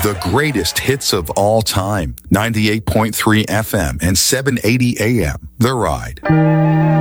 The greatest hits of all time. 98.3 FM and 780 AM. The Ride.